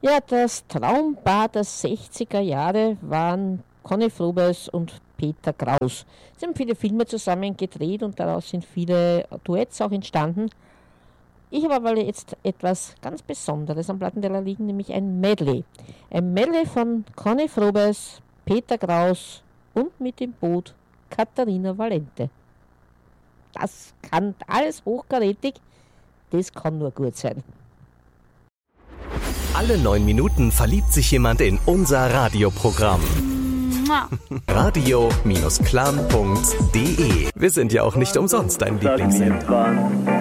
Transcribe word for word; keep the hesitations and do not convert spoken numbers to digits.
Ja, das Traumpaar der sechziger Jahre waren Conny Frobes und Peter Kraus. Sie haben viele Filme zusammen gedreht und daraus sind viele Duets auch entstanden. Ich habe aber jetzt etwas ganz Besonderes am Plattenteller liegen, nämlich ein Medley. Ein Medley von Conny Frobes, Peter Kraus und mit dem Boot Katharina Valente. Das kann alles hochkarätig, das kann nur gut sein. Alle neun Minuten verliebt sich jemand in unser Radioprogramm. radio Bindestrich clan Punkt de. Wir sind ja auch nicht umsonst dein Lieblingssender.